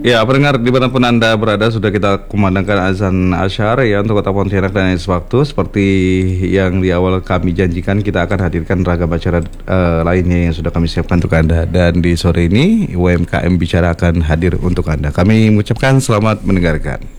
Ya, pendengar dimanapun Anda berada, sudah kita kumandangkan azan asyar ya untuk Kota Pontianak dan lain waktu. Seperti yang di awal kami janjikan, kita akan hadirkan ragam acara lainnya yang sudah kami siapkan untuk Anda. Dan di sore ini UMKM Bicara akan hadir untuk Anda. Kami mengucapkan selamat mendengarkan.